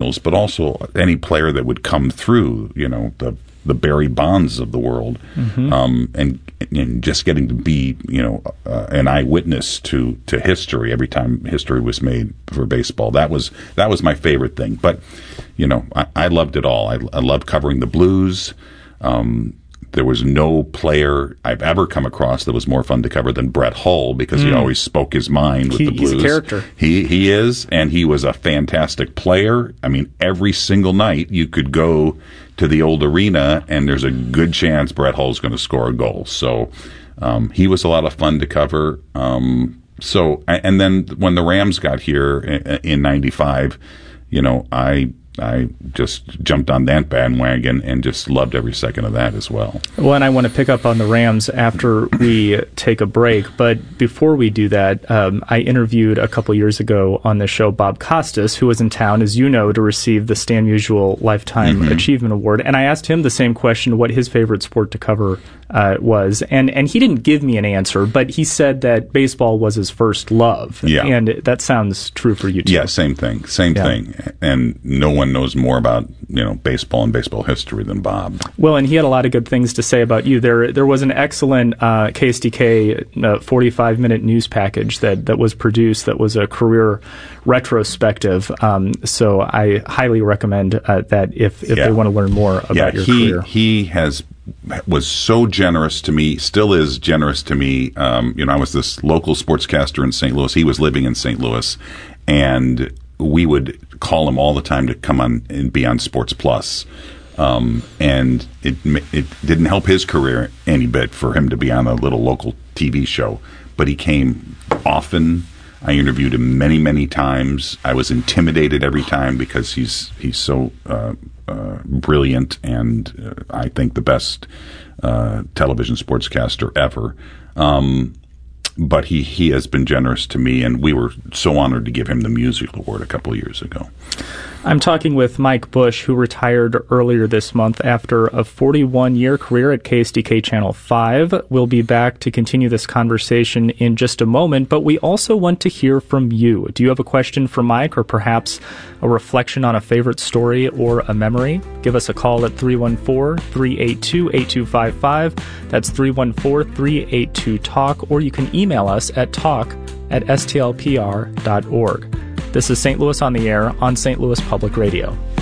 but also any player that would come through, the Barry Bonds of the world, and just getting to be, an eyewitness to history every time history was made for baseball. That was my favorite thing. But, I loved it all. I loved covering the Blues. There was no player I've ever come across that was more fun to cover than Brett Hull, because he always spoke his mind with the Blues. He's a character. He is, and he was a fantastic player. I mean, every single night you could go to the old arena, and there's a good chance Brett Hull's going to score a goal. So he was a lot of fun to cover. And then when the Rams got here in '95, I just jumped on that bandwagon and just loved every second of that as well. Well, and I want to pick up on the Rams after we take a break. But before we do that, I interviewed a couple years ago on the show Bob Costas, who was in town, as you know, to receive the Stan Musial Lifetime Achievement Award. And I asked him the same question, what his favorite sport to cover was. And he didn't give me an answer, but he said that baseball was his first love. Yeah. And that sounds true for you, too. Yeah, same thing. And no one knows more about baseball and baseball history than Bob. Well, and he had a lot of good things to say about you. There was an excellent KSDK 45-minute news package that was produced that was a career retrospective. So I highly recommend that if they want to learn more about your career. He was so generous to me, still is generous to me. I was this local sportscaster in St. Louis. He was living in St. Louis, and we would call him all the time to come on and be on Sports Plus. And it didn't help his career any bit for him to be on a little local TV show. But he came often. I interviewed him many, many times. I was intimidated every time because he's so brilliant and I think the best television sportscaster ever. But he has been generous to me, and we were so honored to give him the Musial Award a couple of years ago. I'm talking with Mike Bush, who retired earlier this month after a 41-year career at KSDK Channel 5. We'll be back to continue this conversation in just a moment, but we also want to hear from you. Do you have a question for Mike, or perhaps a reflection on a favorite story or a memory? Give us a call at 314-382-8255. That's 314-382-TALK, or you can email us at talk@stlpr.org. This is St. Louis on the Air on St. Louis Public Radio.